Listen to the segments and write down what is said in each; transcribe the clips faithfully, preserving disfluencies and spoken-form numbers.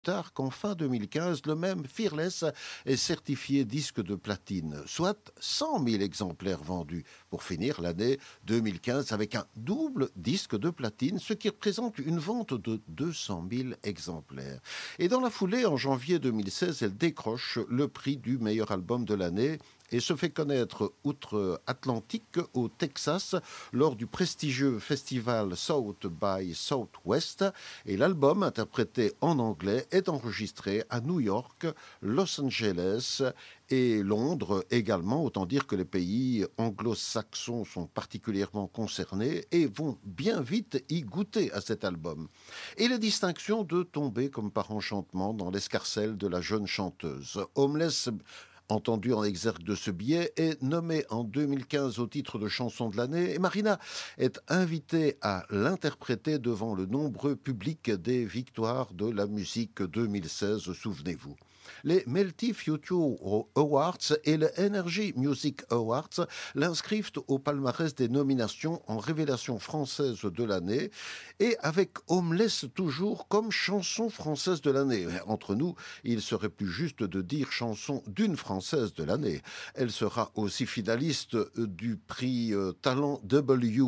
tard qu'en fin deux mille quinze, le même Fearless est certifié disque de platine, soit cent mille exemplaires vendus, pour finir l'année deux mille quinze avec un double disque de platine, ce qui représente une vente de deux cent mille exemplaires. Et dans la foulée, en janvier deux mille seize, elle décroche le prix du meilleur album de l'année et se fait connaître outre-Atlantique au Texas lors du prestigieux festival South by Southwest. Et l'album, interprété en anglais, est enregistré à New York, Los Angeles et Londres également. Autant dire que les pays anglo-saxons sont particulièrement concernés et vont bien vite y goûter à cet album. Et les distinctions de tomber comme par enchantement dans l'escarcelle de la jeune chanteuse. Homeless, entendu en exergue de ce billet, est nommée en deux mille quinze au titre de chanson de l'année et Marina est invitée à l'interpréter devant le nombreux public des victoires de la musique deux mille seize, souvenez-vous. Les Melty Future Awards et le Energy Music Awards l'inscrivent au palmarès des nominations en révélation française de l'année et avec Homeless toujours comme chanson française de l'année. Entre nous, il serait plus juste de dire chanson d'une française de l'année. Elle sera aussi finaliste du prix Talent W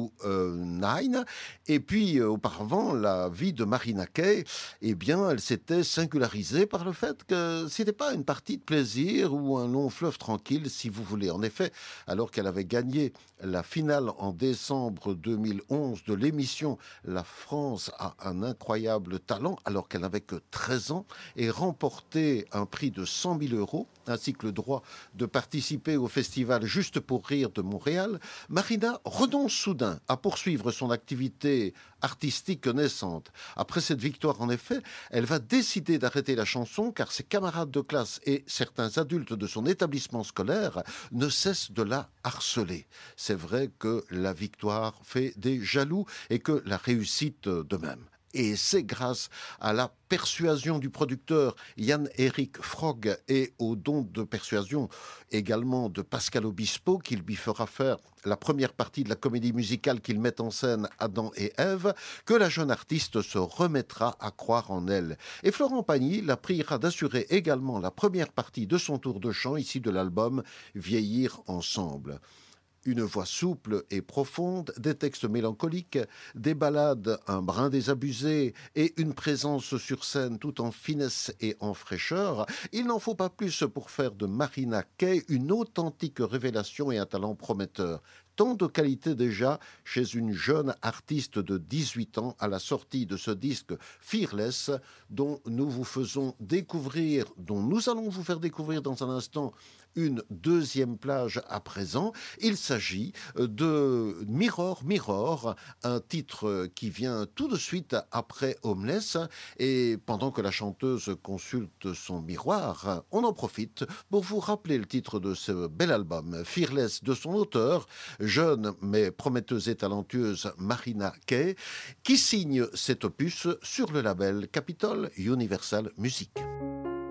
neuf et puis auparavant, la vie de Marina Kaye, eh bien, elle s'était singularisée par le fait que c'était pas une partie de plaisir ou un long fleuve tranquille, si vous voulez. En effet, alors qu'elle avait gagné la finale en décembre deux mille onze de l'émission La France a un incroyable talent, alors qu'elle n'avait que treize ans, et remporté un prix de cent mille euros, ainsi que le droit de participer au festival Juste pour rire de Montréal, Marina renonce soudain à poursuivre son activité artistique naissante. Après cette victoire, en effet, elle va décider d'arrêter la chanson car ses camarades de classe et certains adultes de son établissement scolaire ne cessent de la harceler. C'est vrai que la victoire fait des jaloux et que la réussite de même. Et c'est grâce à la persuasion du producteur Yann-Éric Frog et au don de persuasion également de Pascal Obispo qu'il lui fera faire la première partie de la comédie musicale qu'il met en scène Adam et Ève, que la jeune artiste se remettra à croire en elle. Et Florent Pagny la priera d'assurer également la première partie de son tour de chant ici de l'album Vieillir ensemble. Une voix souple et profonde, des textes mélancoliques, des ballades un brin désabusé et une présence sur scène tout en finesse et en fraîcheur, il n'en faut pas plus pour faire de Marina Kaye une authentique révélation et un talent prometteur. Tant de qualité déjà chez une jeune artiste de dix-huit ans à la sortie de ce disque Fearless dont nous vous faisons découvrir, dont nous allons vous faire découvrir dans un instant une deuxième plage à présent. Il s'agit de Mirror Mirror, un titre qui vient tout de suite après Homeless. Et pendant que la chanteuse consulte son miroir, on en profite pour vous rappeler le titre de ce bel album, Fearless, de son auteur, jeune mais prometteuse et talentueuse Marina Kaye, qui signe cet opus sur le label Capitol Universal Music.